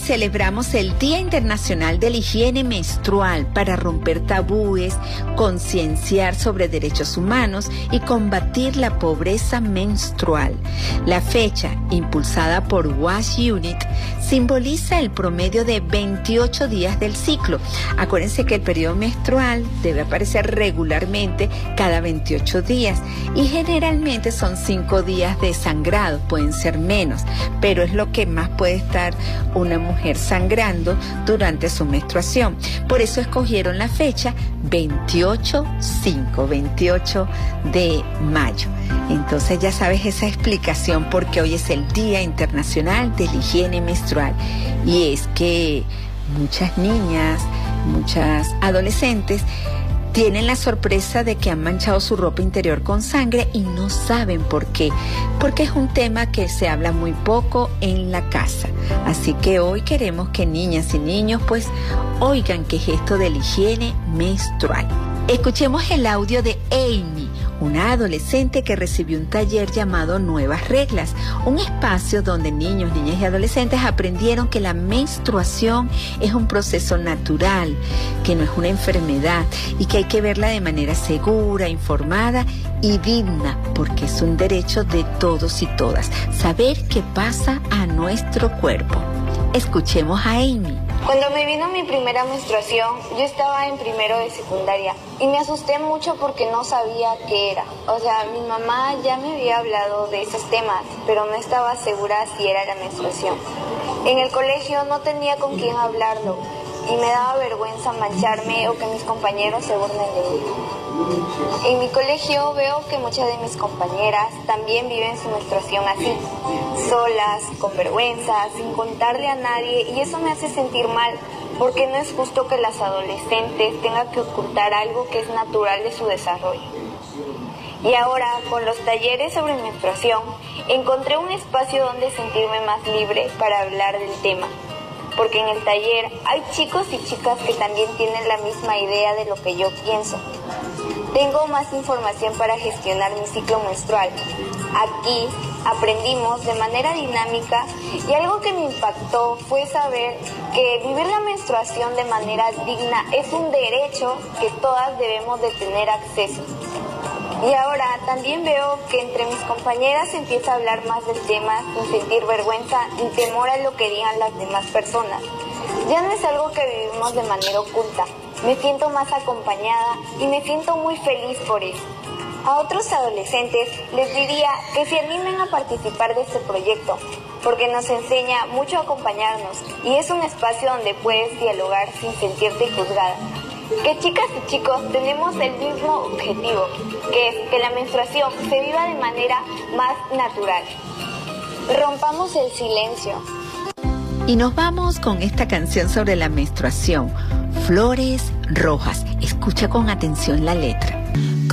celebramos el Día Internacional de la Higiene Menstrual para romper tabúes, concienciar sobre derechos humanos y combatir la pobreza menstrual. La fecha, impulsada por WASH Unit, simboliza el promedio de 28 días del ciclo. Acuérdense que el periodo menstrual debe aparecer regularmente cada 28 días y generalmente son 5 días de sangrado, pueden ser menos, pero es lo que más puede estar una mujer sangrando durante su menstruación. Por eso escogieron la fecha 28 de mayo. Entonces ya sabes esa explicación porque hoy es el Día Internacional de la Higiene Menstrual. Y es que muchas niñas, muchas adolescentes tienen la sorpresa de que han manchado su ropa interior con sangre y no saben por qué. Porque es un tema que se habla muy poco en la casa. Así que hoy queremos que niñas y niños pues oigan qué es esto de la higiene menstrual. Escuchemos el audio de Amy, una adolescente que recibió un taller llamado Nuevas Reglas, un espacio donde niños, niñas y adolescentes aprendieron que la menstruación es un proceso natural, que no es una enfermedad y que hay que verla de manera segura, informada y digna, porque es un derecho de todos y todas, saber qué pasa a nuestro cuerpo. Escuchemos a Amy. Cuando me vino mi primera menstruación, yo estaba en primero de secundaria y me asusté mucho porque no sabía qué era. O sea, mi mamá ya me había hablado de esos temas, pero no estaba segura si era la menstruación. En el colegio no tenía con quién hablarlo y me daba vergüenza mancharme o que mis compañeros se burlen de mí. En mi colegio veo que muchas de mis compañeras también viven su menstruación así, solas, con vergüenza, sin contarle a nadie, y eso me hace sentir mal, porque no es justo que las adolescentes tengan que ocultar algo que es natural de su desarrollo. Y ahora, con los talleres sobre menstruación, encontré un espacio donde sentirme más libre para hablar del tema. Porque en el taller hay chicos y chicas que también tienen la misma idea de lo que yo pienso. Tengo más información para gestionar mi ciclo menstrual. Aquí aprendimos de manera dinámica y algo que me impactó fue saber que vivir la menstruación de manera digna es un derecho que todas debemos de tener acceso. Y ahora también veo que entre mis compañeras se empieza a hablar más del tema sin sentir vergüenza ni temor a lo que digan las demás personas. Ya no es algo que vivimos de manera oculta. Me siento más acompañada y me siento muy feliz por eso. A otros adolescentes les diría que se animen a participar de este proyecto, porque nos enseña mucho a acompañarnos y es un espacio donde puedes dialogar sin sentirte juzgada. Que chicas y chicos tenemos el mismo objetivo, que es que la menstruación se viva de manera más natural. Rompamos el silencio. Y nos vamos con esta canción sobre la menstruación, Flores Rojas. Escucha con atención la letra.